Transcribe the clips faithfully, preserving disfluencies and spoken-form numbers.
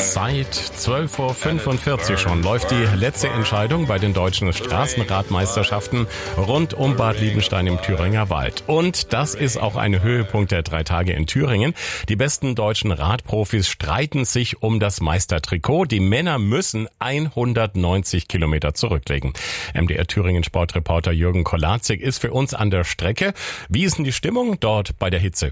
Seit zwölf Uhr fünfundvierzig schon läuft die letzte Entscheidung bei den deutschen Straßenradmeisterschaften rund um Bad Liebenstein im Thüringer Wald. Und das ist auch ein Höhepunkt der drei Tage in Thüringen. Die besten deutschen Radprofis streiten sich um das Meistertrikot. Die Männer müssen hundertneunzig Kilometer zurücklegen. M D R Thüringen Sportreporter Jürgen Kolarzig ist für uns an der Strecke. Wie ist denn die Stimmung dort bei der Hitze?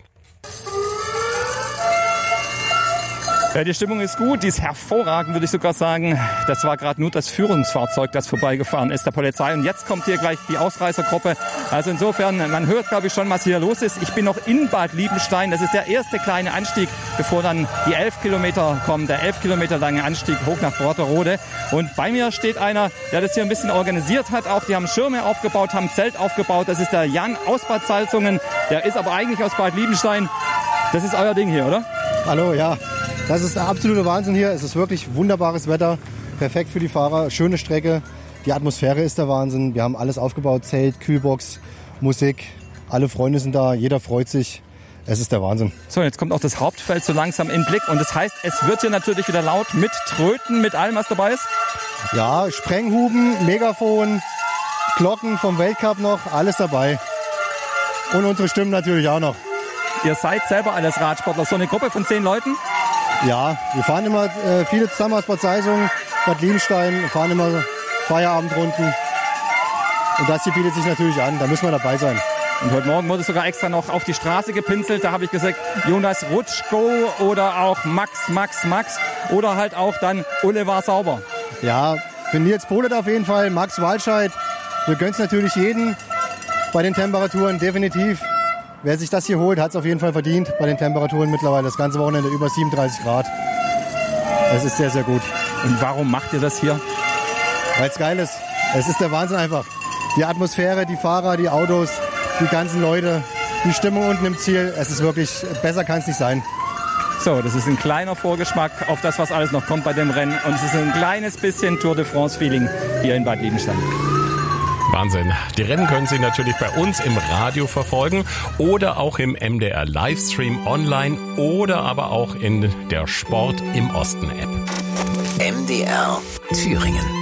Ja, die Stimmung ist gut, die ist hervorragend, würde ich sogar sagen. Das war gerade nur das Führungsfahrzeug, das vorbeigefahren ist, der Polizei. Und jetzt kommt hier gleich die Ausreißergruppe. Also insofern, man hört, glaube ich, schon, was hier los ist. Ich bin noch in Bad Liebenstein. Das ist der erste kleine Anstieg, bevor dann die elf Kilometer kommen. Der elf Kilometer lange Anstieg hoch nach Brotterode. Und bei mir steht einer, der das hier ein bisschen organisiert hat. Auch die haben Schirme aufgebaut, haben Zelt aufgebaut. Das ist der Jan aus Bad Salzungen. Der ist aber eigentlich aus Bad Liebenstein. Das ist euer Ding hier, oder? Hallo, ja. Das ist der absolute Wahnsinn hier. Es ist wirklich wunderbares Wetter, perfekt für die Fahrer, schöne Strecke. Die Atmosphäre ist der Wahnsinn. Wir haben alles aufgebaut, Zelt, Kühlbox, Musik. Alle Freunde sind da, jeder freut sich. Es ist der Wahnsinn. So, jetzt kommt auch das Hauptfeld so langsam in Blick. Und das heißt, es wird hier natürlich wieder laut mit Tröten, mit allem, was dabei ist? Ja, Sprenghuben, Megafon, Glocken vom Weltcup noch, alles dabei. Und unsere Stimmen natürlich auch noch. Ihr seid selber alles Radsportler. So eine Gruppe von zehn Leuten? Ja, wir fahren immer äh, viele zusammen aus Bad Salzungen, Bad Liebenstein, fahren immer Feierabendrunden. Und das hier bietet sich natürlich an, da müssen wir dabei sein. Und heute Morgen wurde sogar extra noch auf die Straße gepinselt. Da habe ich gesagt, Jonas Rutschko oder auch Max, Max, Max oder halt auch dann Ulle war sauber. Ja, für Nils Polet auf jeden Fall, Max Walscheid. Wir gönnen es natürlich jeden bei den Temperaturen, definitiv. Wer sich das hier holt, hat es auf jeden Fall verdient bei den Temperaturen mittlerweile. Das ganze Wochenende über siebenunddreißig Grad. Es ist sehr, sehr gut. Und warum macht ihr das hier? Weil es geil ist. Es ist der Wahnsinn einfach. Die Atmosphäre, die Fahrer, die Autos, die ganzen Leute, die Stimmung unten im Ziel. Es ist wirklich, besser kann es nicht sein. So, das ist ein kleiner Vorgeschmack auf das, was alles noch kommt bei dem Rennen. Und es ist ein kleines bisschen Tour de France-Feeling hier in Bad Liebenstein. Wahnsinn. Die Rennen können Sie natürlich bei uns im Radio verfolgen oder auch im M D R Livestream online oder aber auch in der Sport im Osten App. M D R Thüringen.